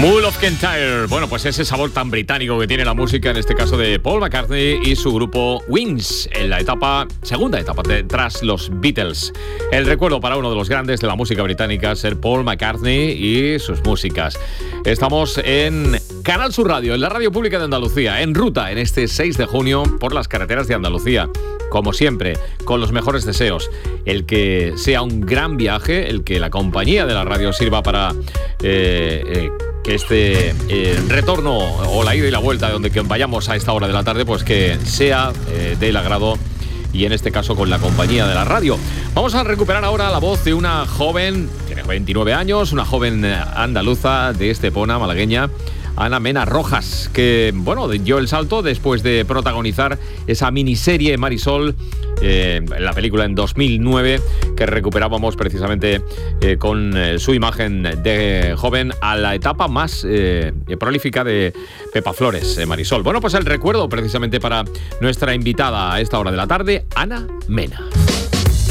Mull of Kintyre. Bueno, pues ese sabor tan británico que tiene la música, en este caso de Paul McCartney y su grupo Wings, en la segunda etapa tras los Beatles. El recuerdo para uno de los grandes de la música británica, ser Paul McCartney y sus músicas. Estamos en Canal Sur Radio, en la radio pública de Andalucía, en ruta en este 6 de junio por las carreteras de Andalucía. Como siempre, con los mejores deseos. El que sea un gran viaje, el que la compañía de la radio sirva para que este retorno o la ida y la vuelta de donde vayamos a esta hora de la tarde, pues que sea del agrado, y en este caso con la compañía de la radio. Vamos a recuperar ahora la voz de una joven, tiene 29 años, una joven andaluza de Estepona, malagueña, Ana Mena Rojas, que, bueno, dio el salto después de protagonizar esa miniserie Marisol, la película en 2009, que recuperábamos precisamente con su imagen de joven a la etapa más prolífica de Pepa Flores, Marisol. Bueno, pues el recuerdo precisamente para nuestra invitada a esta hora de la tarde, Ana Mena.